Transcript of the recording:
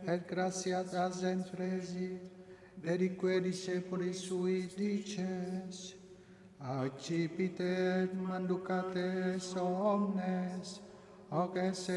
et gratias enfresit, verique discepulis suis dices, accipite et manducate omnes, hoc esse